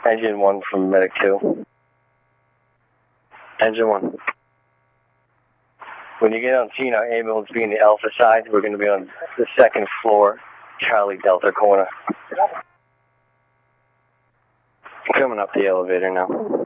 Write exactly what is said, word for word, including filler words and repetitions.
Engine one from Medic two. Engine one. When you get on scene, our ambulance being the Alpha side, we're going to be on the second floor, Charlie Delta corner. Coming up the elevator now.